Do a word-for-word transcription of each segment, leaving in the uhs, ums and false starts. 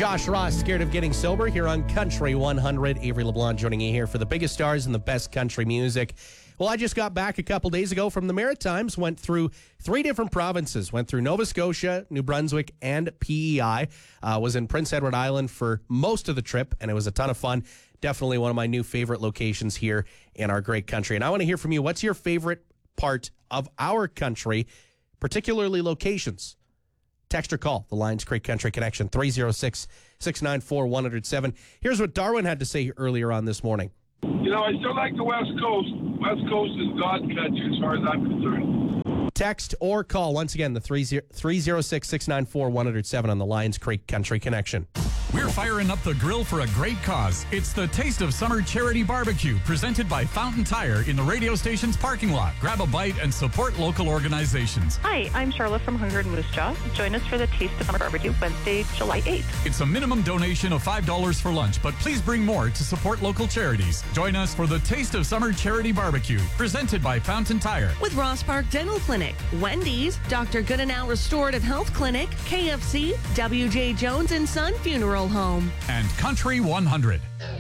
Josh Ross, Scared of Getting Sober, here on Country one hundred. Avery LeBlanc joining you here for the biggest stars in the best country music. Well, I just got back a couple days ago from the Maritimes, went through three different provinces, went through Nova Scotia, New Brunswick, and P E I. Uh, was in Prince Edward Island for most of the trip, and it was a ton of fun. Definitely one of my new favorite locations here in our great country. And I want to hear from you. What's your favorite part of our country, particularly locations? Text or call the Lions Creek Country Connection, three oh six, six nine four, one oh seven. Here's what Darwin had to say earlier on this morning. You know, I still like the West Coast. West Coast is God country as far as I'm concerned. Text or call, once again, the three oh six, six nine four, one oh seven on the Lions Creek Country Connection. We're firing up the grill for a great cause. It's the Taste of Summer Charity Barbecue, presented by Fountain Tire in the radio station's parking lot. Grab a bite and support local organizations. Hi, I'm Charlotte from Hunger and Moose Jaw. Join us for the Taste of Summer Barbecue, Wednesday, July eighth. It's a minimum donation of five dollars for lunch, but please bring more to support local charities. Join us for the Taste of Summer Charity Barbecue, presented by Fountain Tire. With Ross Park Dental Clinic, Wendy's, Doctor Goodenow Restorative Health Clinic, K F C, W J Jones and Son Funeral Home. And Country one hundred.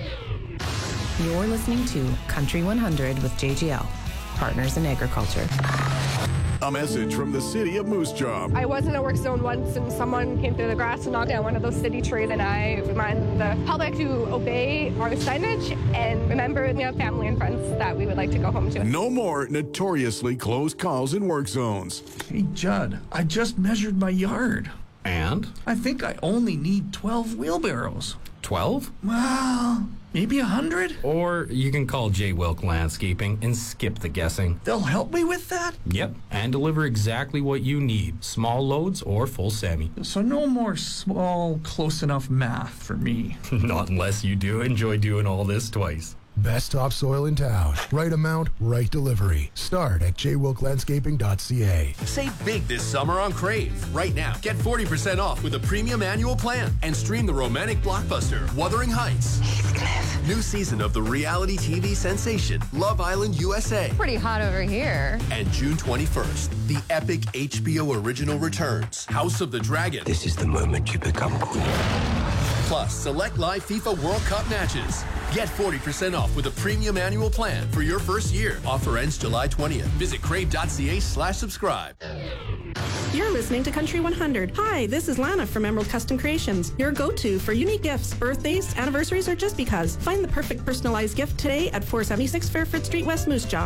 You're listening to Country one hundred with J G L, Partners in Agriculture. A message from the city of Moose Jaw. I was in a work zone once and someone came through the grass and knocked down one of those city trees, and I remind the public to obey our signage and remember we have family and friends that we would like to go home to. No more notoriously close calls in work zones. Hey, Judd, I just measured my yard. And? I think I only need twelve wheelbarrows. twelve? Well, maybe a hundred? Or you can call J. Wilk Landscaping and skip the guessing. They'll help me with that? Yep, and deliver exactly what you need, small loads or full semi. So no more small, close enough math for me. Not unless you do enjoy doing all this twice. Best topsoil in town. Right amount, right delivery. Start at j wilk landscaping dot c a. Save big this summer on Crave. Right now, get forty percent off with a premium annual plan and stream the romantic blockbuster Wuthering Heights. Heathcliff. New season of the reality T V sensation Love Island U S A. Pretty hot over here. And June twenty-first, the epic H B O original returns, House of the Dragon. This is the moment you become queen. Plus, select live FIFA World Cup matches. Get forty percent off with a premium annual plan for your first year. Offer ends July twentieth. Visit crave dot c a slash subscribe. You're listening to Country one hundred. Hi, this is Lana from Emerald Custom Creations, your go-to for unique gifts, birthdays, anniversaries, or just because. Find the perfect personalized gift today at four seventy-six Fairford Street, West Moose Jaw.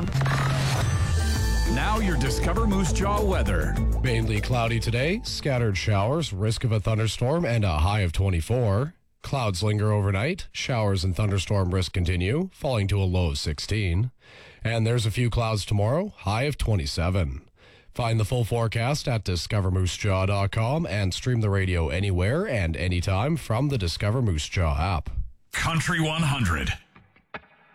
Now your Discover Moose Jaw weather. Mainly cloudy today, scattered showers, risk of a thunderstorm, and a high of twenty-four. Clouds linger overnight, showers and thunderstorm risk continue, falling to a low of sixteen. And there's a few clouds tomorrow, high of twenty-seven. Find the full forecast at discover moose jaw dot com and stream the radio anywhere and anytime from the Discover Moose Jaw app. Country one hundred.